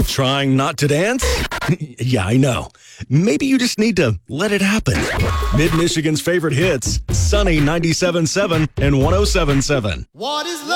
Trying not to dance? Yeah, I know. Maybe you just need to let it happen. Mid-Michigan's favorite hits, Sunny 97.7 and 107.7. What is love?